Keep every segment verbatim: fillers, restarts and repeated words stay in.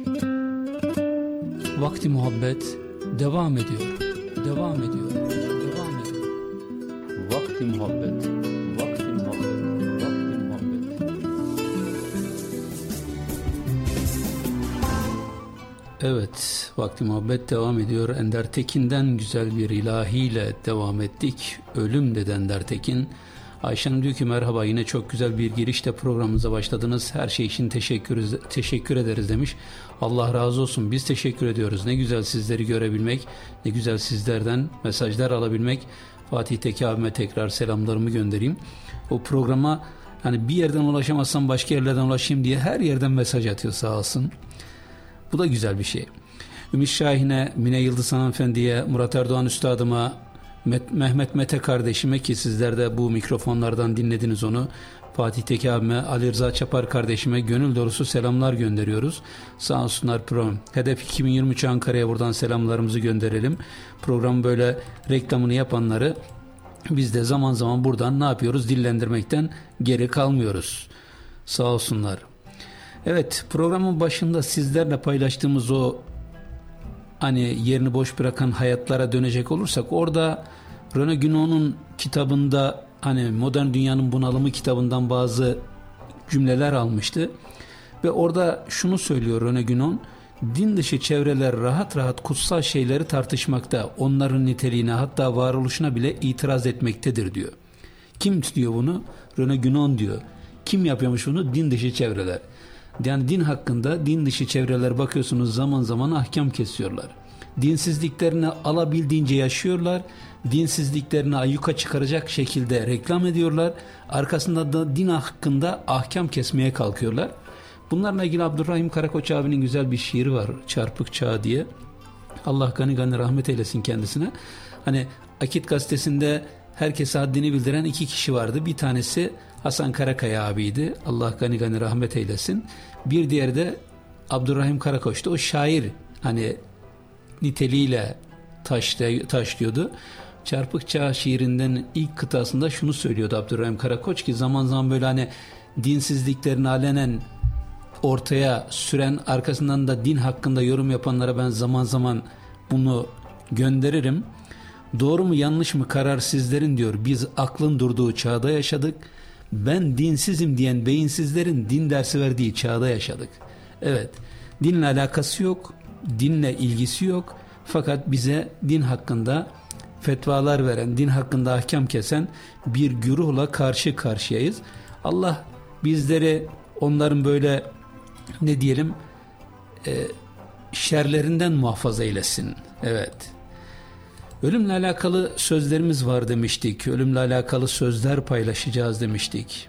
Vakti muhabbet devam ediyor, devam ediyor, devam ediyor. Vakti muhabbet, vakti muhabbet, vakti muhabbet. Evet, vakti muhabbet devam ediyor. Ender Tekin'den güzel bir ilahiyle devam ettik. Ölüm dedi Ender Tekin. Ayşen diyor ki merhaba, yine çok güzel bir girişle programımıza başladınız. Her şey için teşekkür, teşekkür ederiz demiş. Allah razı olsun, biz teşekkür ediyoruz. Ne güzel sizleri görebilmek, ne güzel sizlerden mesajlar alabilmek. Fatih Teki abime tekrar selamlarımı göndereyim. O programa hani bir yerden ulaşamazsam başka yerlerden ulaşayım diye her yerden mesaj atıyor sağ olsun. Bu da güzel bir şey. Ümit Şahin'e, Mine Yıldız Hanımefendi'ye, Murat Erdoğan Üstadıma, Mehmet Mete kardeşime, ki sizler de bu mikrofonlardan dinlediniz onu, Fatih Teki abime, Ali Rıza Çapar kardeşime gönül dolusu selamlar gönderiyoruz. Sağ olsunlar program. Hedef iki bin yirmi üç Ankara'ya buradan selamlarımızı gönderelim. Program böyle reklamını yapanları biz de zaman zaman buradan ne yapıyoruz? Dillendirmekten geri kalmıyoruz. Sağ olsunlar. Evet, programın başında sizlerle paylaştığımız o hani yerini boş bırakan hayatlara dönecek olursak, orada René Guénon'un kitabında, hani Modern Dünyanın Bunalımı kitabından bazı cümleler almıştı ve orada şunu söylüyor René Guénon: din dışı çevreler rahat rahat kutsal şeyleri tartışmakta, onların niteliğine, hatta varoluşuna bile itiraz etmektedir diyor. Kim diyor bunu? René Guénon diyor. Kim yapıyormuş bunu? Din dışı çevreler. Yani din hakkında din dışı çevreler bakıyorsunuz zaman zaman ahkam kesiyorlar. Dinsizliklerini alabildiğince yaşıyorlar. Dinsizliklerini ayyuka çıkaracak şekilde reklam ediyorlar. Arkasında da din hakkında ahkam kesmeye kalkıyorlar. Bunlarla ilgili Abdurrahim Karakoç abinin güzel bir şiiri var, Çarpık Çağ diye. Allah gani gani rahmet eylesin kendisine. Hani Akit gazetesinde herkese haddini bildiren iki kişi vardı. Bir tanesi Hasan Karakaya abiydi. Allah gani gani rahmet eylesin. Bir diğeri de Abdurrahim Karakoç'tu. O şair, hani niteliğiyle taşlay- taşlıyordu. Çarpık Çağ şiirinden ilk kıtasında şunu söylüyordu Abdurrahim Karakoç, ki zaman zaman böyle hani dinsizliklerini alenen ortaya süren, arkasından da din hakkında yorum yapanlara ben zaman zaman bunu gönderirim. Doğru mu yanlış mı karar sizlerin diyor. Biz aklın durduğu çağda yaşadık. Ben dinsizim diyen beyinsizlerin din dersi verdiği çağda yaşadık. Evet, dinle alakası yok, dinle ilgisi yok. Fakat bize din hakkında fetvalar veren, din hakkında ahkam kesen bir güruhla karşı karşıyayız. Allah bizleri onların böyle ne diyelim e, şerlerinden muhafaza eylesin. Evet. Ölümle alakalı sözlerimiz var demiştik. Ölümle alakalı sözler paylaşacağız demiştik.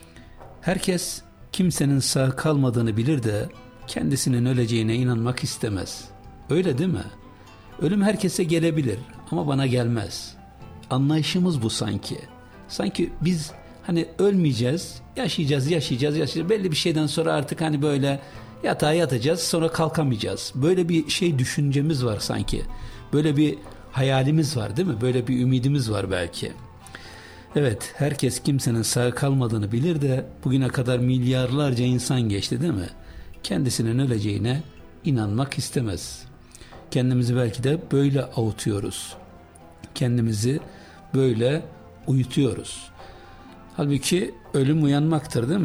Herkes kimsenin sağ kalmadığını bilir de kendisinin öleceğine inanmak istemez. Öyle değil mi? Ölüm herkese gelebilir ama bana gelmez. Anlayışımız bu sanki. Sanki biz hani ölmeyeceğiz, yaşayacağız, yaşayacağız, yaşayacağız. Belli bir şeyden sonra artık hani böyle yatağa yatacağız, sonra kalkamayacağız. Böyle bir şey düşüncemiz var sanki. Böyle bir hayalimiz var değil mi? Böyle bir ümidimiz var belki. Evet, herkes kimsenin sağ kalmadığını bilir de bugüne kadar milyarlarca insan geçti değil mi? Kendisinin öleceğine inanmak istemez. Kendimizi belki de böyle avutuyoruz. Kendimizi böyle uyutuyoruz. Halbuki ölüm uyanmaktır değil mi?